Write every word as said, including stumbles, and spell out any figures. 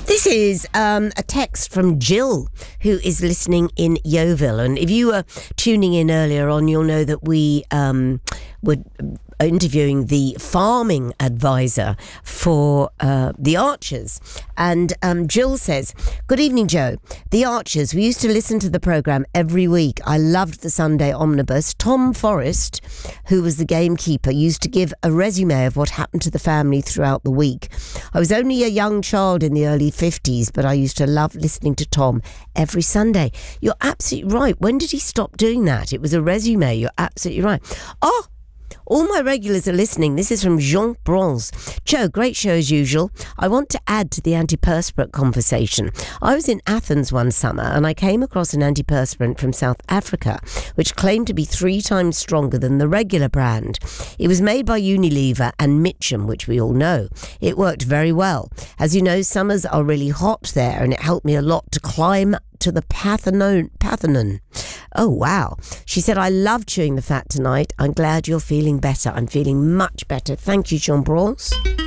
This is um, a text from Jill, who is listening in Yeovil. And if you were tuning in earlier on, you'll know that we um, were interviewing the farming advisor for uh, the Archers. And um, Jill says, "Good evening, Joe. The Archers, we used to listen to the programme every week. I loved the Sunday omnibus. Tom Forrest, who was the gamekeeper, used to give a resume of what happened to the family throughout the week. I was only a young child in the early fifties, but I used to love listening to Tom every Sunday." You're absolutely right. When did he stop doing that? It was a resume. You're absolutely right. Oh, all my regulars are listening. This is from Jean Bronze. "Joe, great show as usual. I want to add to the antiperspirant conversation. I was in Athens one summer and I came across an antiperspirant from South Africa which claimed to be three times stronger than the regular brand. It was made by Unilever and Mitcham, which we all know. It worked very well. As you know, summers are really hot there and it helped me a lot to climb to the Parthenon. Parthenon. Oh, wow. She said, "I love chewing the fat tonight. I'm glad you're feeling better." I'm feeling much better. Thank you, Jean Bronze.